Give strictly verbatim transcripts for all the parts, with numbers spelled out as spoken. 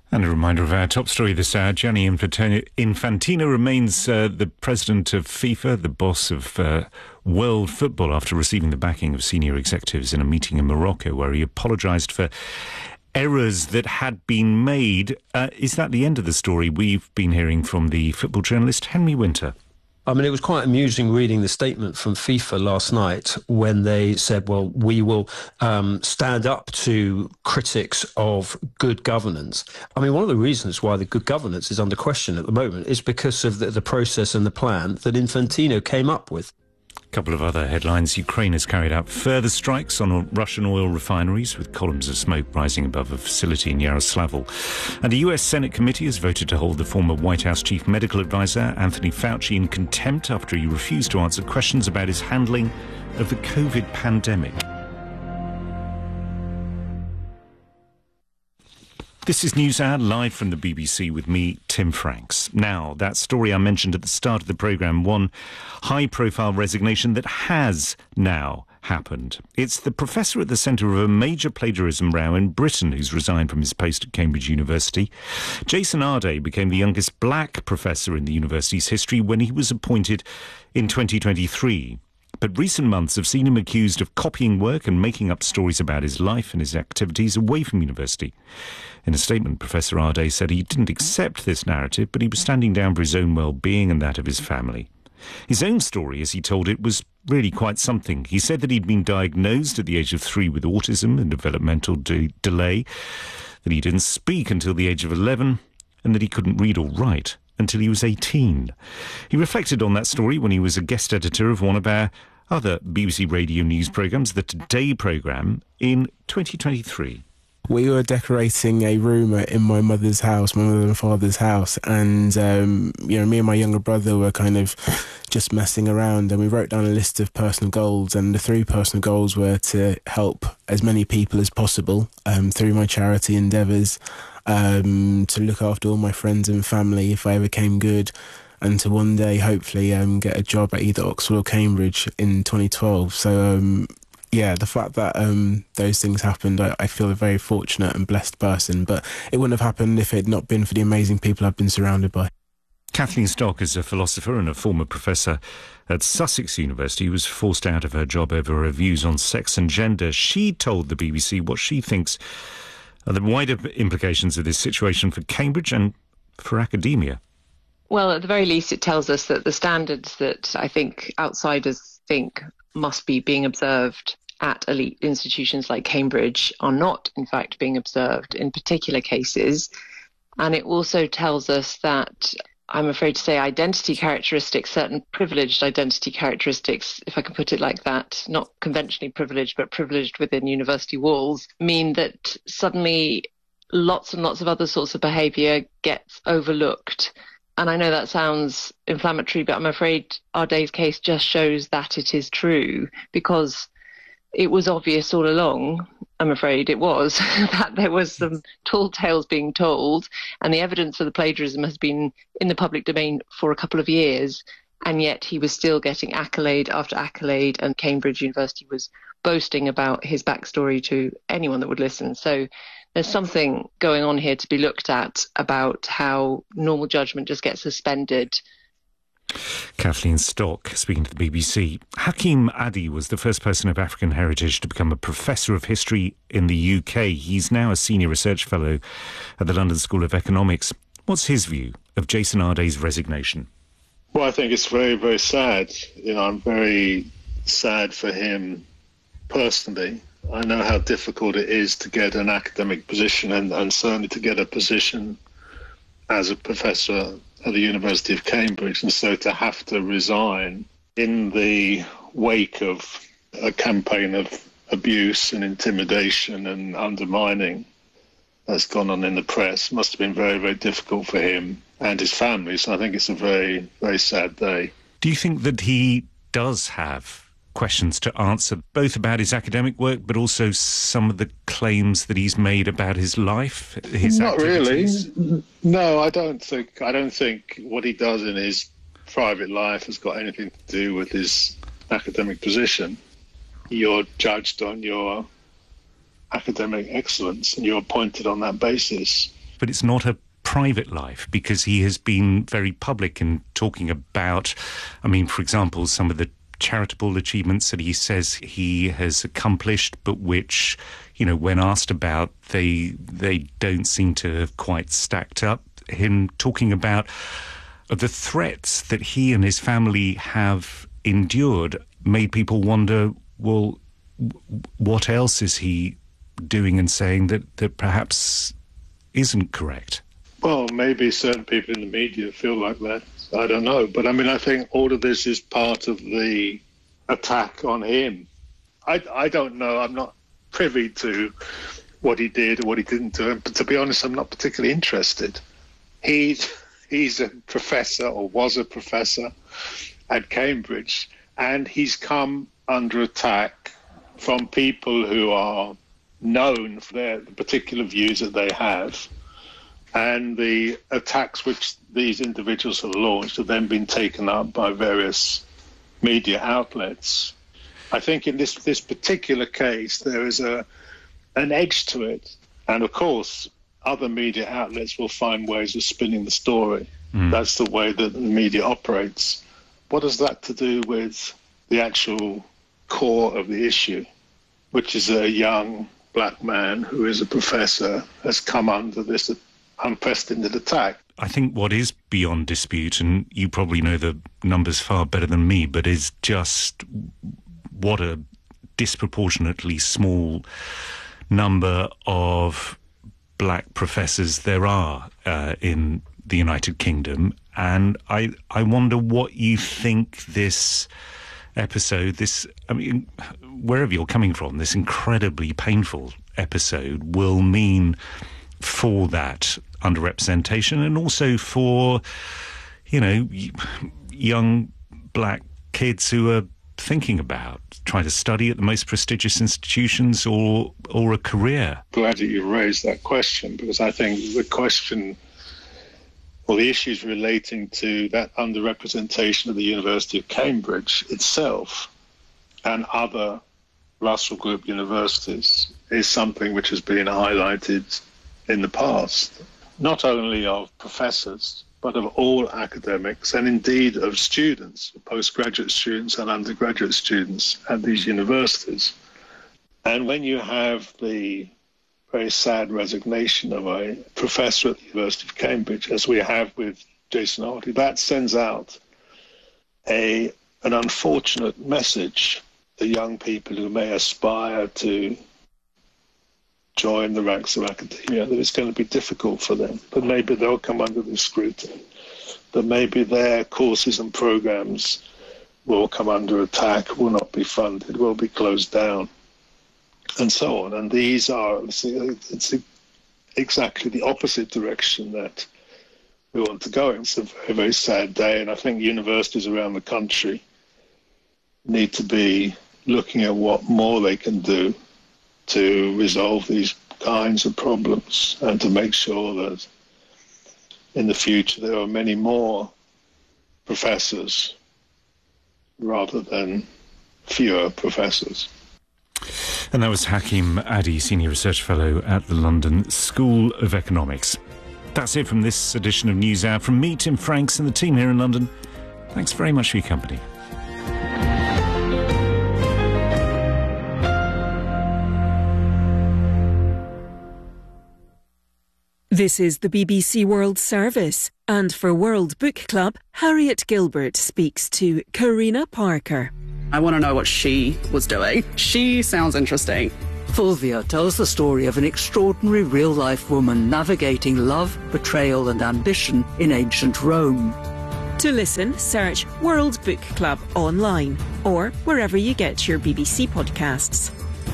And a reminder of our top story this hour. Gianni Infantino, Infantino remains uh, the president of FIFA, the boss of uh, world football, after receiving the backing of senior executives in a meeting in Morocco where he apologised for errors that had been made. Uh, is that the end of the story? We've been hearing from the football journalist Henry Winter. I mean, it was quite amusing reading the statement from FIFA last night when they said, well, we will um, stand up to critics of good governance. I mean, one of the reasons why the good governance is under question at the moment is because of the, the process and the plan that Infantino came up with. A couple of other headlines. Ukraine has carried out further strikes on Russian oil refineries, with columns of smoke rising above a facility in Yaroslavl. And a U S Senate committee has voted to hold the former White House chief medical advisor, Anthony Fauci, in contempt after he refused to answer questions about his handling of the COVID pandemic. This is NewsHour, live from the B B C with me, Tim Franks. Now, that story I mentioned at the start of the programme, one high-profile resignation that has now happened. It's the professor at the centre of a major plagiarism row in Britain who's resigned from his post at Cambridge University. Jason Arday became the youngest black professor in the university's history when he was appointed in twenty twenty-three. But recent months have seen him accused of copying work and making up stories about his life and his activities away from university. In a statement, Professor Arday said he didn't accept this narrative, but he was standing down for his own well-being and that of his family. His own story, as he told it, was really quite something. He said that he'd been diagnosed at the age of three with autism and developmental de- delay, that he didn't speak until the age of eleven, and that he couldn't read or write until he was eighteen. He reflected on that story when he was a guest editor of one of our other B B C Radio News programmes, the Today programme, in twenty twenty-three. We were decorating a room in my mother's house, my mother and father's house, and um, you know, me and my younger brother were kind of just messing around, and we wrote down a list of personal goals, and the three personal goals were to help as many people as possible um, through my charity endeavours, um, to look after all my friends and family if I ever came good, and to one day hopefully um, get a job at either Oxford or Cambridge in twenty twelve. So um, yeah, the fact that um, those things happened, I, I feel a very fortunate and blessed person, but it wouldn't have happened if it had not been for the amazing people I've been surrounded by. Kathleen Stock is a philosopher and a former professor at Sussex University who was forced out of her job over her views on sex and gender. She told the B B C what she thinks are the wider implications of this situation for Cambridge and for academia. Well, at the very least, it tells us that the standards that I think outsiders think must be being observed at elite institutions like Cambridge are not, in fact, being observed in particular cases. And it also tells us that, I'm afraid to say, identity characteristics, certain privileged identity characteristics, if I can put it like that, not conventionally privileged, but privileged within university walls, mean that suddenly lots and lots of other sorts of behaviour gets overlooked. And I know that sounds inflammatory, but I'm afraid Arday's case just shows that it is true, because it was obvious all along, I'm afraid it was, that there was some tall tales being told, and the evidence of the plagiarism has been in the public domain for a couple of years, and yet he was still getting accolade after accolade, and Cambridge University was boasting about his backstory to anyone that would listen. So there's something going on here to be looked at about how normal judgment just gets suspended. Kathleen Stock speaking to the B B C. Hakeem Addy was the first person of African heritage to become a professor of history in the U K. He's now a senior research fellow at the London School of Economics. What's his view of Jason Arday's resignation? Well, I think it's very, very sad. You know, I'm very sad for him personally. I know how difficult it is to get an academic position, and, and certainly to get a position as a professor at the University of Cambridge, and so to have to resign in the wake of a campaign of abuse and intimidation and undermining that's gone on in the press must have been very, very difficult for him and his family. So I think it's a very, very sad day. Do you think that he does have questions to answer, both about his academic work, but also some of the claims that he's made about his life, his Not activities? really. No, I don't think. I don't think what he does in his private life has got anything to do with his academic position. You're judged on your academic excellence, and you're appointed on that basis. but it's not a private life, because he has been very public in talking about, I mean, for example, some of the charitable achievements that he says he has accomplished, but which, you know, when asked about, they they don't seem to have quite stacked up. Him talking about the threats that he and his family have endured made people wonder, well, what else is he doing and saying that, that perhaps isn't correct? Well, maybe certain people in the media feel like that. I don't know. But I mean, I think all of this is part of the attack on him. I, I don't know. I'm not privy to what he did or what he didn't do. But to be honest, I'm not particularly interested. He's, he's a professor, or was a professor at Cambridge, and he's come under attack from people who are known for their particular views that they have. And the attacks which these individuals have launched have then been taken up by various media outlets. I think in this, this particular case, there is a an edge to it. And of course, other media outlets will find ways of spinning the story. Mm. That's the way that the media operates. What has that to do with the actual core of the issue, which is a young black man who is a professor has come under this unprecedented attack? I think what is beyond dispute, and you probably know the numbers far better than me, but is just what a disproportionately small number of black professors there are uh, in the United Kingdom. And I, I wonder what you think this episode, this, I mean, wherever you're coming from, this incredibly painful episode will mean for that underrepresentation, and also for, you know, young black kids who are thinking about trying to study at the most prestigious institutions or or a career. Glad that you raised that question, because I think the question, well, the issues relating to that underrepresentation of the University of Cambridge itself and other Russell Group universities is something which has been highlighted in the past, not only of professors, but of all academics, and indeed of students, postgraduate students and undergraduate students at these universities. And when you have the very sad resignation of a professor at the University of Cambridge, as we have with Jason Hartley, that sends out a an unfortunate message to young people who may aspire to join the ranks of academia, that it's going to be difficult for them, but maybe they'll come under the scrutiny, that maybe their courses and programs will come under attack, will not be funded, will be closed down, and so on. And these are, it's exactly the opposite direction that we want to go in. It's a very, very sad day, and I think universities around the country need to be looking at what more they can do to resolve these kinds of problems, and to make sure that in the future there are many more professors rather than fewer professors. And that was Hakim Adi, Senior Research Fellow at the London School of Economics. That's it from this edition of NewsHour. From me, Tim Franks, and the team here in London, thanks very much for your company. This is the B B C World Service, and for World Book Club, Harriet Gilbert speaks to Karina Parker. I want to know what she was doing. She sounds interesting. Fulvia tells the story of an extraordinary real-life woman navigating love, betrayal and ambition in ancient Rome. To listen, search World Book Club online or wherever you get your B B C podcasts.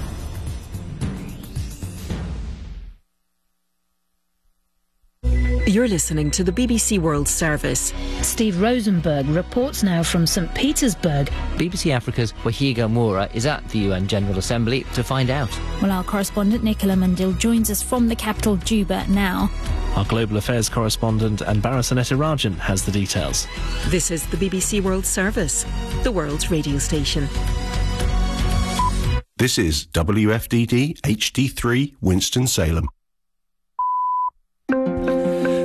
You're listening to the B B C World Service. Steve Rosenberg reports now from St Petersburg. B B C Africa's Wahiga Moura is at the U N General Assembly to find out. Well, our correspondent Nicola Mundil joins us from the capital, Juba, now. Our global affairs correspondent Anbara Sanetarajan has the details. This is the B B C World Service, the world's radio station. This is W F D D H D three Winston-Salem.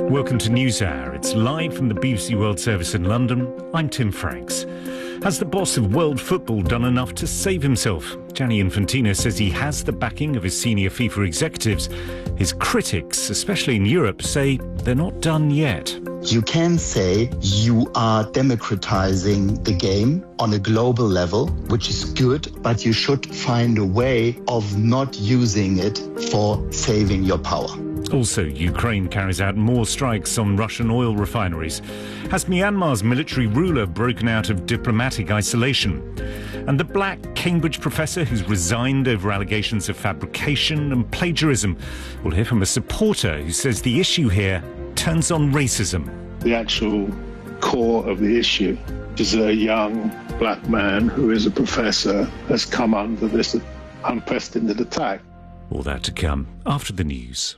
Welcome to NewsHour. It's live from the B B C World Service in London. I'm Tim Franks. Has the boss of world football done enough to save himself? Gianni Infantino says he has the backing of his senior FIFA executives. His critics, especially in Europe, say they're not done yet. You can say you are democratizing the game on a global level, which is good, but you should find a way of not using it for saving your power. Also, Ukraine carries out more strikes on Russian oil refineries. Has Myanmar's military ruler broken out of diplomatic isolation? And the black Cambridge professor who's resigned over allegations of fabrication and plagiarism. We'll hear from a supporter who says the issue here turns on racism. The actual core of the issue is a young black man who is a professor has come under this unprecedented attack. All that to come after the news.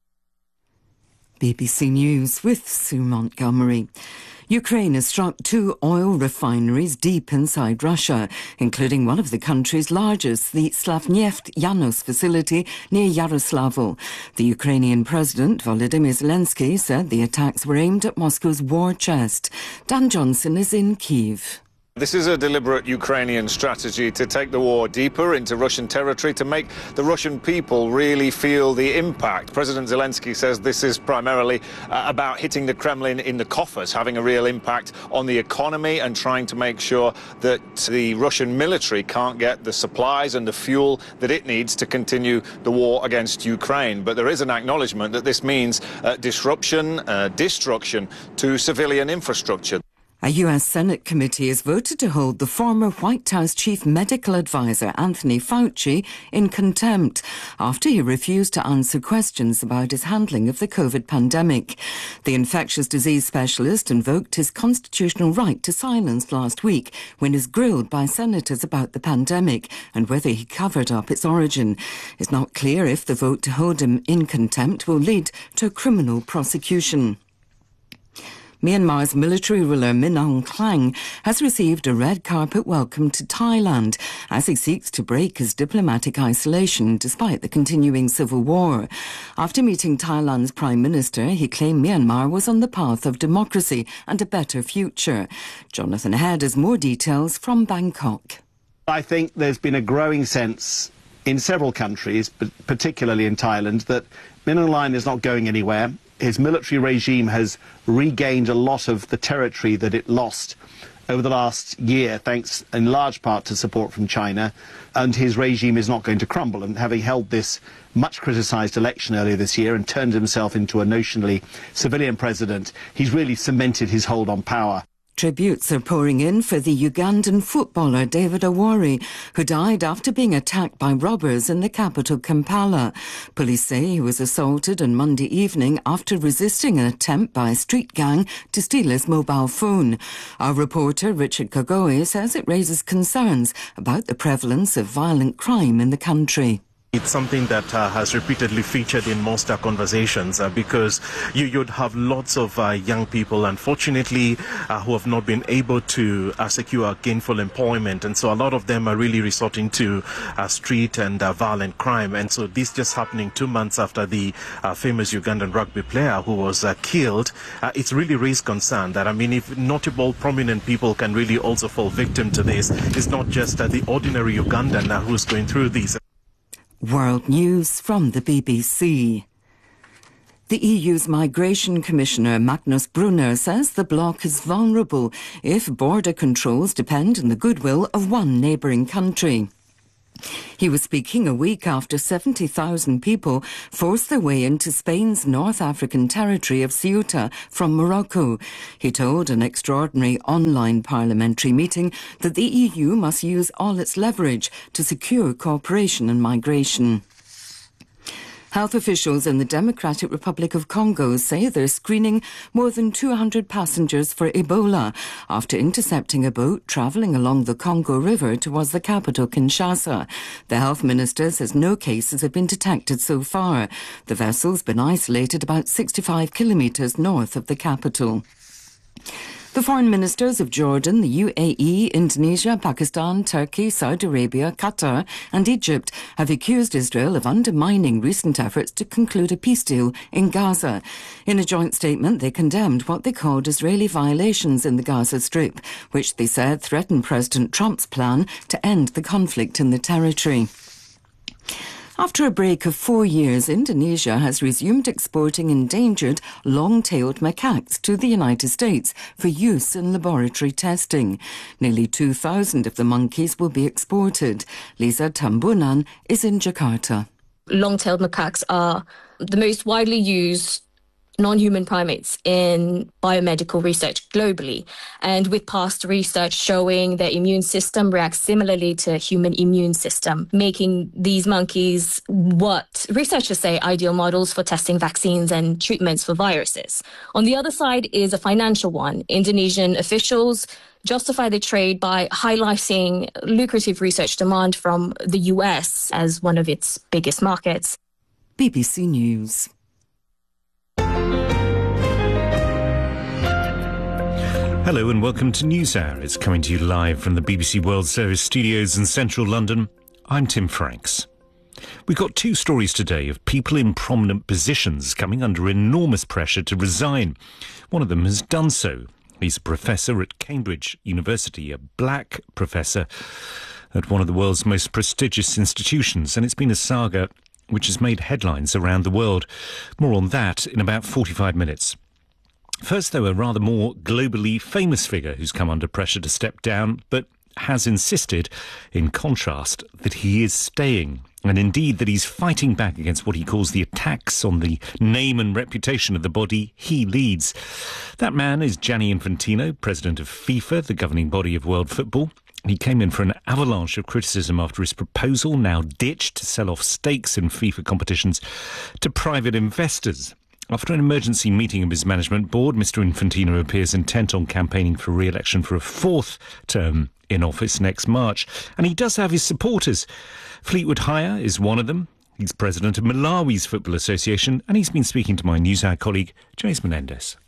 B B C News with Sue Montgomery. Ukraine has struck two oil refineries deep inside Russia, including one of the country's largest, the Slavneft Yanos facility near Yaroslavl. The Ukrainian President, Volodymyr Zelensky, said the attacks were aimed at Moscow's war chest. Dan Johnson is in Kyiv. This is a deliberate Ukrainian strategy to take the war deeper into Russian territory, to make the Russian people really feel the impact. President Zelensky says this is primarily uh, about hitting the Kremlin in the coffers, having a real impact on the economy and trying to make sure that the Russian military can't get the supplies and the fuel that it needs to continue the war against Ukraine. But there is an acknowledgement that this means uh, disruption, uh, destruction to civilian infrastructure. A U S Senate committee has voted to hold the former White House chief medical advisor Anthony Fauci in contempt after he refused to answer questions about his handling of the COVID pandemic. The infectious disease specialist invoked his constitutional right to silence last week when he was grilled by senators about the pandemic and whether he covered up its origin. It's not clear if the vote to hold him in contempt will lead to a criminal prosecution. Myanmar's military ruler Min Aung Hlaing has received a red carpet welcome to Thailand as he seeks to break his diplomatic isolation despite the continuing civil war. After meeting Thailand's Prime Minister, he claimed Myanmar was on the path of democracy and a better future. Jonathan Head has more details from Bangkok. I think there's been a growing sense in several countries, but particularly in Thailand, that Min Aung Hlaing is not going anywhere. His military regime has regained a lot of the territory that it lost over the last year, thanks in large part to support from China, and his regime is not going to crumble. And having held this much criticised election earlier this year and turned himself into a notionally civilian president, he's really cemented his hold on power. Tributes are pouring in for the Ugandan footballer David Awori, who died after being attacked by robbers in the capital Kampala. Police say he was assaulted on Monday evening after resisting an attempt by a street gang to steal his mobile phone. Our reporter Richard Kagoe says it raises concerns about the prevalence of violent crime in the country. It's something that uh, has repeatedly featured in most uh, conversations uh, because you, you'd have lots of uh, young people, unfortunately, uh, who have not been able to uh, secure gainful employment. And so a lot of them are really resorting to uh, street and uh, violent crime. And so this just happening two months after the uh, famous Ugandan rugby player who was uh, killed, uh, it's really raised concern that, I mean, if notable, prominent people can really also fall victim to this, it's not just uh, the ordinary Ugandan uh, who's going through this. World News from the B B C. The E U's Migration Commissioner Magnus Brunner says the bloc is vulnerable if border controls depend on the goodwill of one neighbouring country. He was speaking a week after seventy thousand people forced their way into Spain's North African territory of Ceuta from Morocco. He told an extraordinary online parliamentary meeting that the E U must use all its leverage to secure cooperation and migration. Health officials in the Democratic Republic of Congo say they're screening more than two hundred passengers for Ebola after intercepting a boat travelling along the Congo River towards the capital, Kinshasa. The health minister says no cases have been detected so far. The vessel's been isolated about sixty-five kilometres north of the capital. The foreign ministers of Jordan, the U A E, Indonesia, Pakistan, Turkey, Saudi Arabia, Qatar and Egypt have accused Israel of undermining recent efforts to conclude a peace deal in Gaza. In a joint statement, they condemned what they called Israeli violations in the Gaza Strip, which they said threatened President Trump's plan to end the conflict in the territory. After a break of four years, Indonesia has resumed exporting endangered long-tailed macaques to the United States for use in laboratory testing. Nearly two thousand of the monkeys will be exported. Lisa Tambunan is in Jakarta. Long-tailed macaques are the most widely used non-human primates in biomedical research globally, and with past research showing their immune system reacts similarly to human immune system, making these monkeys what researchers say ideal models for testing vaccines and treatments for viruses. On the other side is a financial one. Indonesian officials justify the trade by highlighting lucrative research demand from the U S as one of its biggest markets. B B C News. Hello and welcome to NewsHour. It's coming to you live from the B B C World Service studios in central London. I'm Tim Franks. We've got two stories today of people in prominent positions coming under enormous pressure to resign. One of them has done so. He's a professor at Cambridge University, a black professor at one of the world's most prestigious institutions, and it's been a saga which has made headlines around the world. More on that in about forty-five minutes. First, though, a rather more globally famous figure who's come under pressure to step down, but has insisted, in contrast, that he is staying, and indeed that he's fighting back against what he calls the attacks on the name and reputation of the body he leads. That man is Gianni Infantino, president of FIFA, the governing body of world football. He came in for an avalanche of criticism after his proposal, now ditched, to sell off stakes in FIFA competitions to private investors. After an emergency meeting of his management board, Mister Infantino appears intent on campaigning for re-election for a fourth term in office next March. And he does have his supporters. Fleetwood Haya is one of them. He's president of Malawi's Football Association, and he's been speaking to my NewsHour colleague, James Menendez.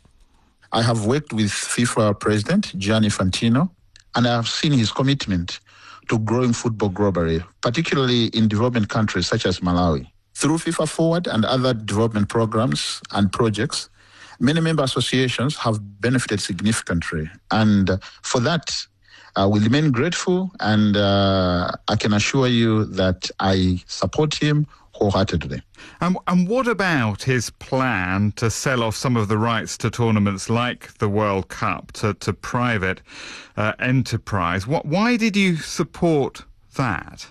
I have worked with FIFA President Gianni Infantino, and I have seen his commitment to growing football globally, particularly in developing countries such as Malawi. Through FIFA Forward and other development programs and projects, many member associations have benefited significantly. And for that, uh, we remain grateful, and uh, I can assure you that I support him wholeheartedly. Um, and what about his plan to sell off some of the rights to tournaments like the World Cup to, to private uh, enterprise? What, why did you support that?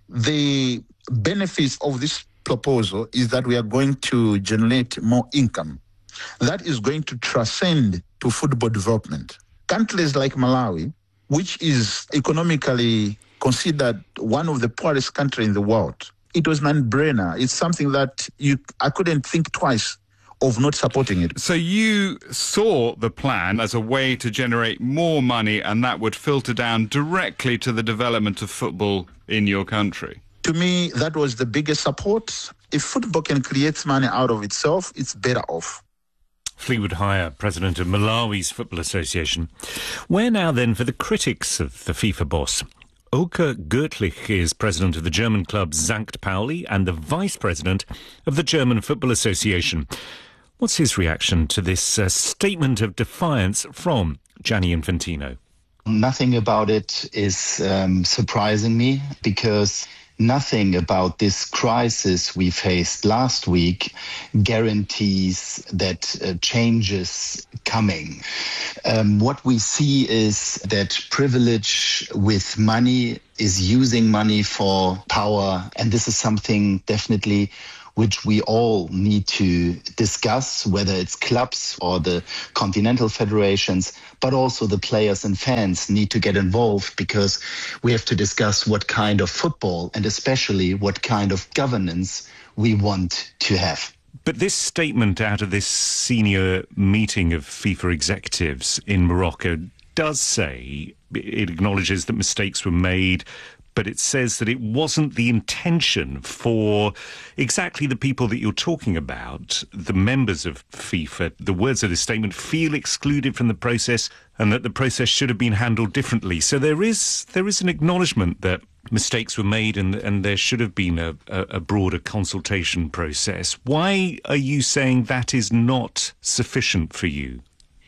The benefits of this proposal is that we are going to generate more income. That is going to transcend to football development. Countries like Malawi, which is economically considered one of the poorest countries in the world, it was an no-brainer. It's something that you I couldn't think twice of not supporting it. So you saw the plan as a way to generate more money, and that would filter down directly to the development of football in your country? To me, that was the biggest support. If football can create money out of itself, it's better off. Fleetwood Haya, president of Malawi's Football Association. Where now then for the critics of the FIFA boss? Oke Görtlich is president of the German club Sankt Pauli and the vice president of the German Football Association. What's his reaction to this uh, statement of defiance from Gianni Infantino? Nothing about it is um, surprising me, because nothing about this crisis we faced last week guarantees that uh, change is coming. Um, what we see is that privilege with money is using money for power, and this is something definitely which we all need to discuss, whether it's clubs or the continental federations, but also the players and fans need to get involved, because we have to discuss what kind of football and especially what kind of governance we want to have. But this statement out of this senior meeting of FIFA executives in Morocco does say, it acknowledges that mistakes were made, but it says that it wasn't the intention for exactly the people that you're talking about, the members of FIFA. The words of this statement: feel excluded from the process and that the process should have been handled differently. So there is there is an acknowledgement that mistakes were made and, and there should have been a, a, a broader consultation process. Why are you saying that is not sufficient for you?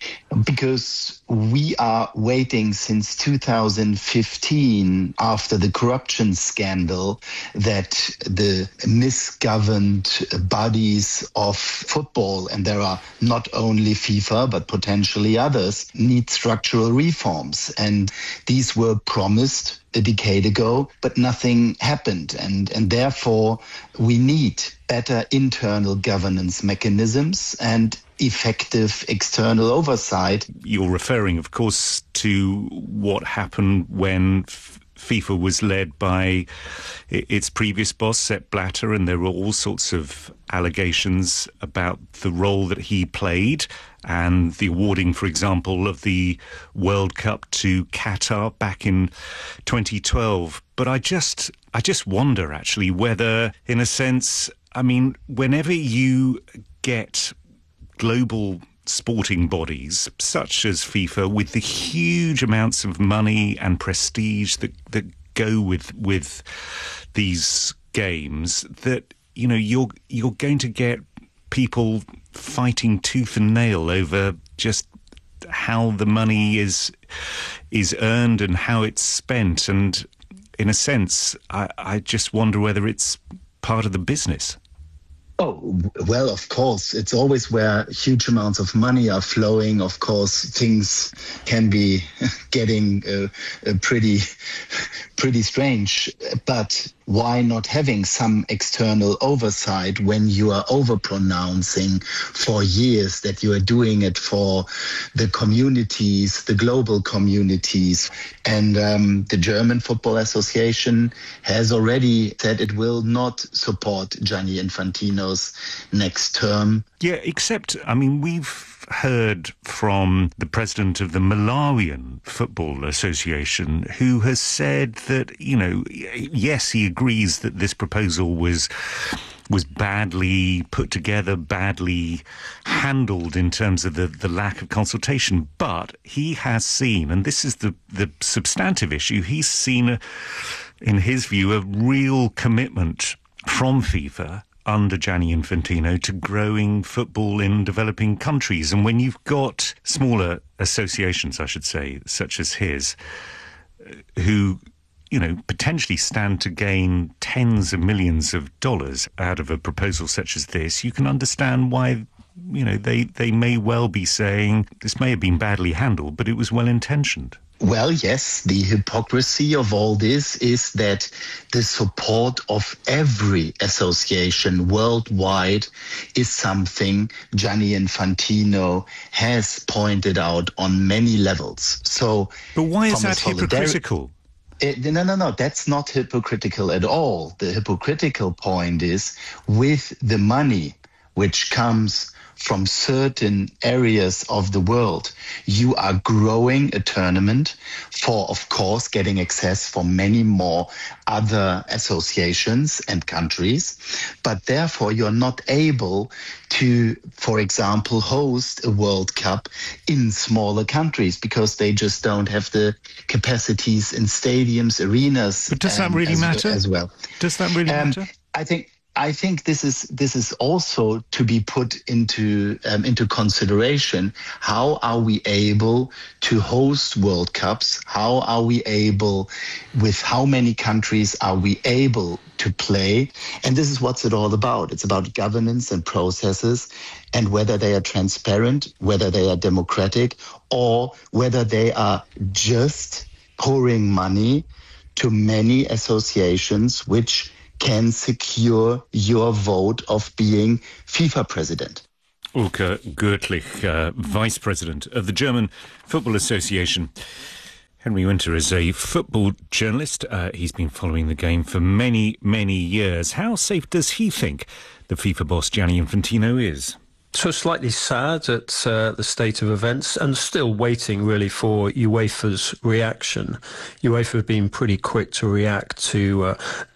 Because we are waiting since two thousand fifteen, after the corruption scandal, that the misgoverned bodies of football, and there are not only FIFA but potentially others, need structural reforms. And these were promised a decade ago, but nothing happened. And, and therefore, we need better internal governance mechanisms and effective external oversight. You're referring, of course, to what happened when F- FIFA was led by its previous boss, Sepp Blatter, and there were all sorts of allegations about the role that he played and the awarding, for example, of the World Cup to Qatar back in twenty twelve. But I just, I just wonder, actually, whether, in a sense, I mean, whenever you get global sporting bodies such as FIFA with the huge amounts of money and prestige that, that go with with these games, that, you know, you're you're going to get people fighting tooth and nail over just how the money is is earned and how it's spent. And in a sense, I, I just wonder whether it's part of the business. Oh, well, of course. It's always where huge amounts of money are flowing. Of course, things can be getting uh, uh, pretty, pretty strange. But why not having some external oversight when you are over-pronouncing for years that you are doing it for the communities, the global communities? And um, the German Football Association has already said it will not support Gianni Infantino's next term. Yeah, except, I mean, we've heard from the president of the Malawian Football Association, who has said that, you know, yes, he agrees that this proposal was was badly put together, badly handled in terms of the, the lack of consultation. But he has seen, and this is the, the substantive issue, he's seen, a, in his view, a real commitment from FIFA under Gianni Infantino to growing football in developing countries. And when you've got smaller associations, I should say, such as his, who, you know, potentially stand to gain tens of millions of dollars out of a proposal such as this, you can understand why, you know, they, they may well be saying this may have been badly handled, but it was well-intentioned. Well, yes, the hypocrisy of all this is that the support of every association worldwide is something Gianni Infantino has pointed out on many levels. So, but why is that hypocritical? It, no, no, no, that's not hypocritical at all. The hypocritical point is with the money which comes from certain areas of the world, you are growing a tournament for, of course, getting access for many more other associations and countries. But therefore, you're not able to, for example, host a World Cup in smaller countries because they just don't have the capacities in stadiums, arenas. But does that um, really as, matter? As well. Does that really um, matter? I think. I think this is this is also to be put into um, into consideration. How are we able to host World Cups? How are we able, with how many countries are we able to play? And this is what's it all about. It's about governance and processes, and whether they are transparent, whether they are democratic, or whether they are just pouring money to many associations which can secure your vote of being FIFA president. Ulke Gürtlich, uh, Vice President of the German Football Association. Henry Winter is a football journalist. Uh, he's been following the game for many, many years. How safe does he think the FIFA boss Gianni Infantino is? So slightly sad at uh, the state of events and still waiting really for UEFA's reaction. UEFA have been pretty quick to react to uh,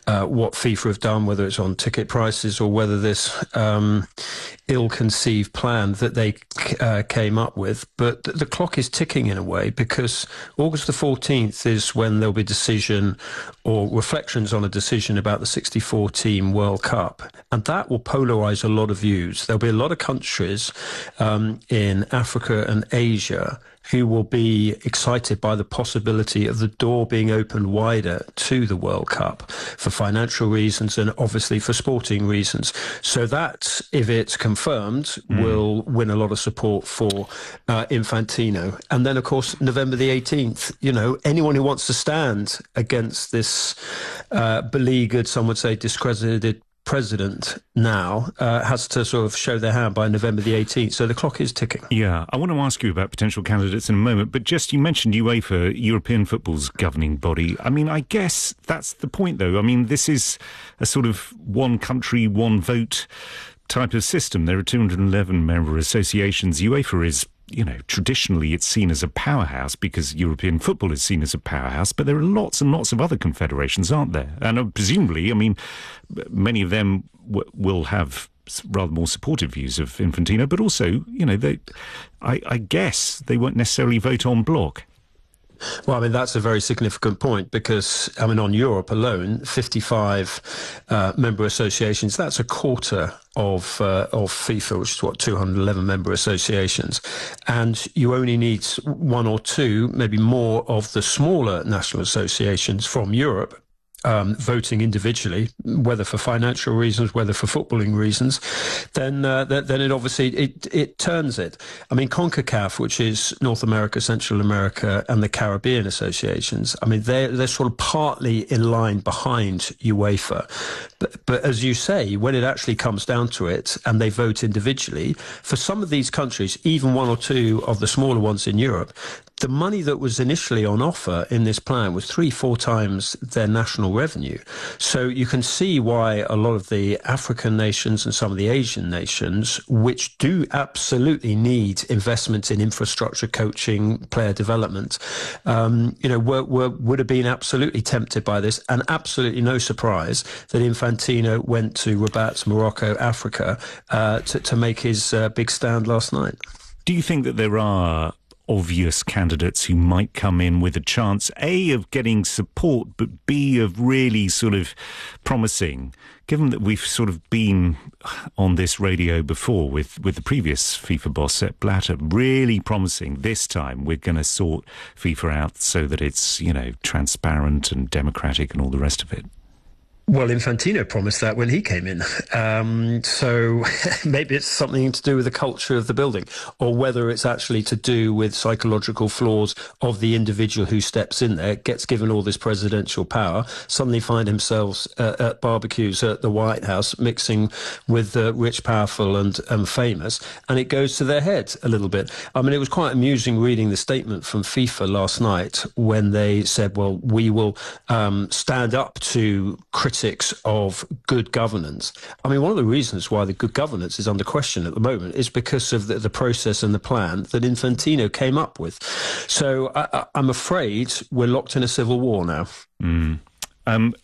uh, what FIFA have done, whether it's on ticket prices or whether this um, ill-conceived plan that they uh, came up with. But the clock is ticking in a way, because August the fourteenth is when there'll be decision or reflections on a decision about the sixty-four team World Cup. And that will polarize a lot of views. There'll be a lot of countries um, in Africa and Asia who will be excited by the possibility of the door being opened wider to the World Cup for financial reasons and obviously for sporting reasons. So that, if it's confirmed, mm. will win a lot of support for uh, Infantino. And then, of course, November the eighteenth, you know, anyone who wants to stand against this uh, beleaguered, some would say discredited president now uh, has to sort of show their hand by November the eighteenth. So the clock is ticking. Yeah, I want to ask you about potential candidates in a moment, but just you mentioned UEFA, European football's governing body. I mean, I guess that's the point, though. I mean, this is a sort of one country, one vote type of system. There are two hundred eleven member associations. UEFA is, you know, traditionally it's seen as a powerhouse because European football is seen as a powerhouse, but there are lots and lots of other confederations, aren't there? And uh, presumably, I mean, many of them w- will have rather more supportive views of Infantino, but also, you know, they, I, I guess they won't necessarily vote en bloc. Well, I mean, that's a very significant point because, I mean, on Europe alone, fifty-five uh, member associations, that's a quarter of uh, of FIFA, which is what, two hundred eleven member associations. And you only need one or two, maybe more, of the smaller national associations from Europe Um, voting individually, whether for financial reasons, whether for footballing reasons, then uh, th- then it obviously it it turns it. I mean, CONCACAF, which is North America, Central America, and the Caribbean associations. I mean, they're they're sort of partly in line behind UEFA, but but as you say, when it actually comes down to it, and they vote individually, for some of these countries, even one or two of the smaller ones in Europe, the money that was initially on offer in this plan was three, four times their national revenue. So you can see why a lot of the African nations and some of the Asian nations, which do absolutely need investment in infrastructure, coaching, player development, um, you know, were, were, would have been absolutely tempted by this. And absolutely no surprise that Infantino went to Rabat, Morocco, Africa, uh, to, to make his uh, big stand last night. Do you think that there are obvious candidates who might come in with a chance, A, of getting support, but B, of really sort of promising, given that we've sort of been on this radio before with, with the previous FIFA boss, Sepp Blatter, really promising this time we're going to sort FIFA out so that it's, you know, transparent and democratic and all the rest of it? Well, Infantino promised that when he came in. Um, so maybe it's something to do with the culture of the building, or whether it's actually to do with psychological flaws of the individual who steps in there, gets given all this presidential power, suddenly find himself uh, at barbecues at the White House, mixing with the uh, rich, powerful and, and famous, and it goes to their head a little bit. I mean, it was quite amusing reading the statement from FIFA last night when they said, well, we will um, stand up to critics of good governance. I mean, one of the reasons why the good governance is under question at the moment is because of the, the process and the plan that Infantino came up with. So I, I'm afraid we're locked in a civil war now. Mm. Um,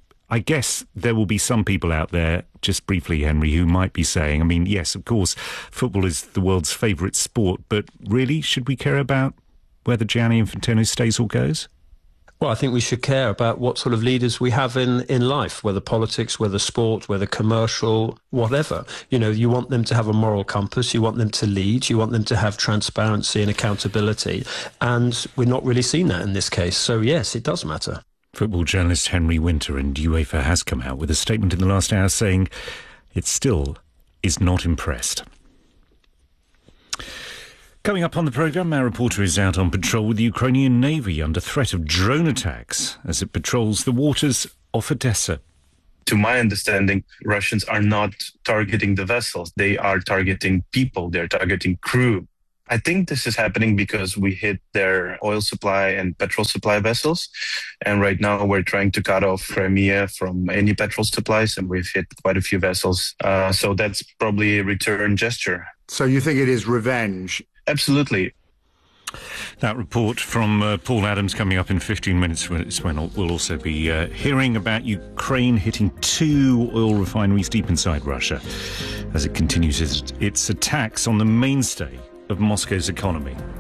I guess there will be some people out there, just briefly, Henry, who might be saying, I mean, yes, of course, football is the world's favourite sport, but really, should we care about whether Gianni Infantino stays or goes? Well, I think we should care about what sort of leaders we have in, in life, whether politics, whether sport, whether commercial, whatever. You know, you want them to have a moral compass, you want them to lead, you want them to have transparency and accountability. And we're not really seeing that in this case. So, yes, it does matter. Football journalist Henry Winter, and UEFA has come out with a statement in the last hour saying it still is not impressed. Coming up on the programme, our reporter is out on patrol with the Ukrainian Navy under threat of drone attacks as it patrols the waters off Odessa. To my understanding, Russians are not targeting the vessels. They are targeting people. They're targeting crew. I think this is happening because we hit their oil supply and petrol supply vessels. And right now we're trying to cut off Crimea from any petrol supplies, and we've hit quite a few vessels. Uh, so that's probably a return gesture. So you think it is revenge? Absolutely. That report from uh, Paul Adams coming up in fifteen minutes. When we'll also be uh, hearing about Ukraine hitting two oil refineries deep inside Russia as it continues its, its attacks on the mainstay of Moscow's economy.